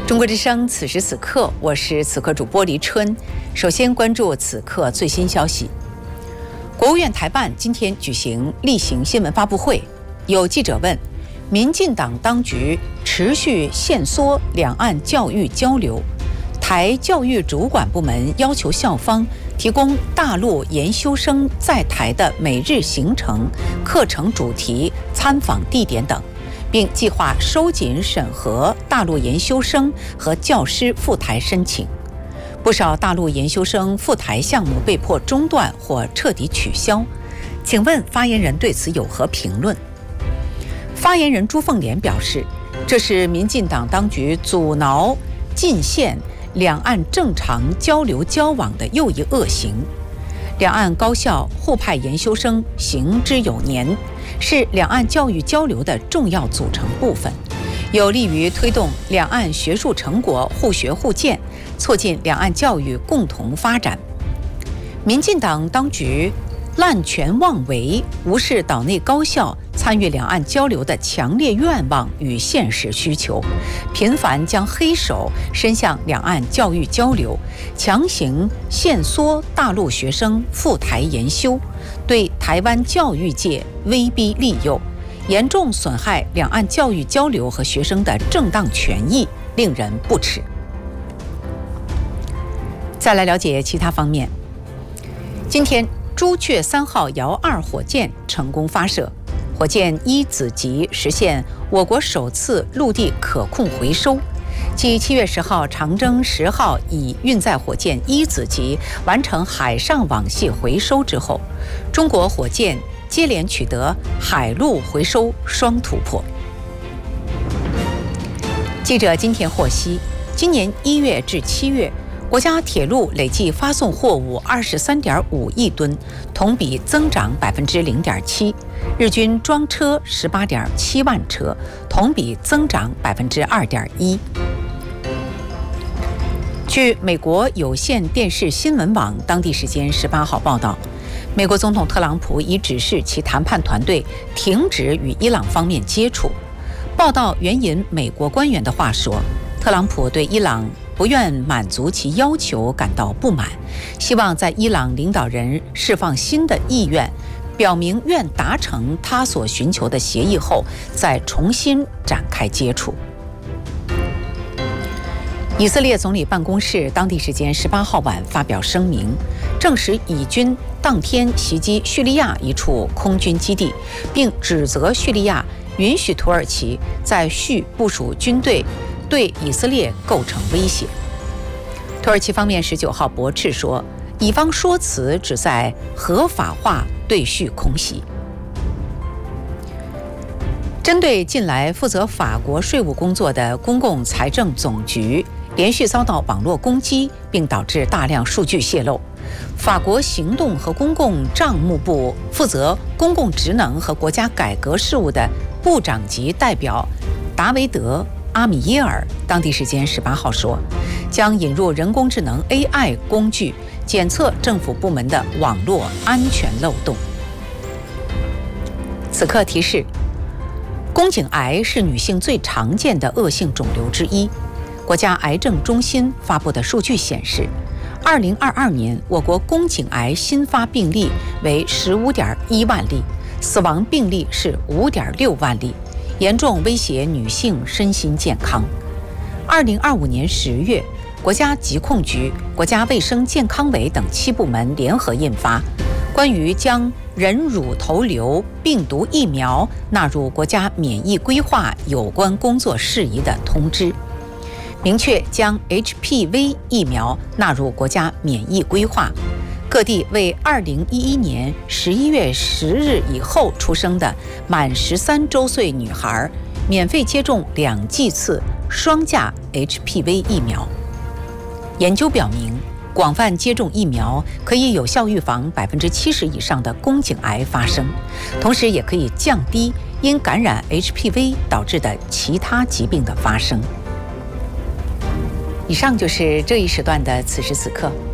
中国之声此时此刻，我是此刻主播黎春。首先关注此刻最新消息。国务院台办今天举行例行新闻发布会，有记者问：民进党当局持续限缩两岸教育交流，台教育主管部门要求校方提供大陆研修生在台的每日行程、课程主题、参访地点等，并计划收紧审核大陆研修生和教师赴台申请。不少大陆研修生赴台项目被迫中断或彻底取消，请问发言人对此有何评论？发言人朱凤莲表示，这是民进党当局阻挠、禁限两岸正常交流交往的又一恶行。两岸高校互派研修生行之有年，是两岸教育交流的重要组成部分，有利于推动两岸学术成果互学互鉴，促进两岸教育共同发展。民进党当局滥权妄为，无视岛内高校参与两岸交流的强烈愿望与现实需求，频繁将黑手伸向两岸教育交流，强行限缩大陆学生赴台研修，对台湾教育界威逼利诱，严重损害两岸教育交流和学生的正当权益，令人不齿。再来了解其他方面。今天朱雀3号遥2火箭成功发射，火箭1子级实现我国首次陆地可控回收。继7月10号长征10号以运载火箭1子级完成海上网系回收之后，中国火箭接连取得海陆回收双突破。记者今天获悉，今年1月至7月，国家铁路累计发送货物23.5亿吨，同比增长0.7%，日均装车18.7万车，同比增长2.1%。据美国有线电视新闻网当地时间18号报道，美国总统特朗普已指示其谈判团队停止与伊朗方面接触。报道援引美国官员的话说，特朗普对伊朗不愿满足其要求感到不满，希望在伊朗领导人释放新的意愿，表明愿达成他所寻求的协议后，再重新展开接触。以色列总理办公室当地时间18号晚发表声明，证实以军当天袭击叙利亚一处空军基地，并指责叙利亚允许土耳其在叙部署军队，对以色列构成威胁。土耳其方面19号驳斥说，以方说辞旨在合法化对叙空袭。针对近来负责法国税务工作的公共财政总局连续遭到网络攻击，并导致大量数据泄露，法国行动和公共账目部负责公共职能和国家改革事务的部长级代表达维德·阿米耶尔当地时间18号说，将引入人工智能 AI 工具，检测政府部门的网络安全漏洞。此刻提示，宫颈癌是女性最常见的恶性肿瘤之一。国家癌症中心发布的数据显示，2022年我国宫颈癌新发病例为15.1万例，死亡病例是5.6万例，严重威胁女性身心健康。2025年10月，国家疾控局、国家卫生健康委等7部门联合印发关于将人乳头瘤病毒疫苗纳入国家免疫规划有关工作事宜的通知，明确将 HPV 疫苗纳入国家免疫规划。各地为2011年11月10日以后出生的满13周岁女孩免费接种2剂次双价 HPV 疫苗。研究表明，广泛接种疫苗可以有效预防70%以上的宫颈癌发生，同时也可以降低因感染 HPV 导致的其他疾病的发生。以上就是这一时段的此时此刻。